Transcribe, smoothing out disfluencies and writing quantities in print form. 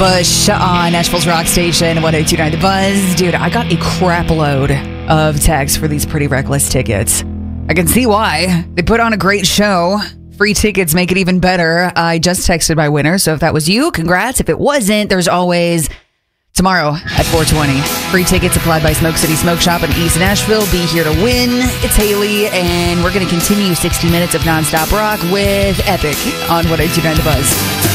Bush on Nashville's rock station, 102.9 The Buzz. Dude, I got a crap load of texts for these Pretty Reckless tickets. I can see why. They put on a great show. Free tickets make it even better. I just texted my winner, so if that was you, congrats. If it wasn't, there's always tomorrow at 4:20. Free tickets applied by Smoke City Smoke Shop in East Nashville. Be here to win. It's Haley, and we're going to continue 60 minutes of nonstop rock with Epic on 102.9 The Buzz.